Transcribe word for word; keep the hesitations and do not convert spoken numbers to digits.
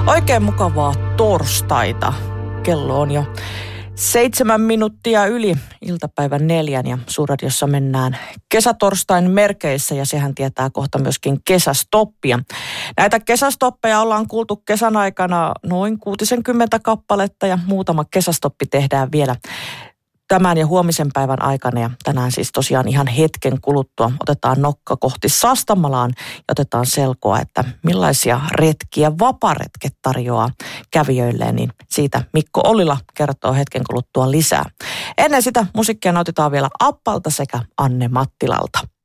Oikein mukavaa torstaita. Kello on jo seitsemän minuuttia yli iltapäivän neljän ja Suurradiossa mennään kesätorstain merkeissä ja sehän tietää kohta myöskin kesästoppia. Näitä kesästoppeja ollaan kuultu kesän aikana noin kuusikymmentä kappaletta ja muutama kesästoppi tehdään vielä tämän ja huomisen päivän aikana ja tänään siis tosiaan ihan hetken kuluttua otetaan nokka kohti Sastamalaan ja otetaan selkoa, että millaisia retkiä vaparetket tarjoaa kävijöilleen, niin siitä Mikko Ollila kertoo hetken kuluttua lisää. Ennen sitä musiikkia nautitaan vielä Appalta sekä Anne Mattilalta.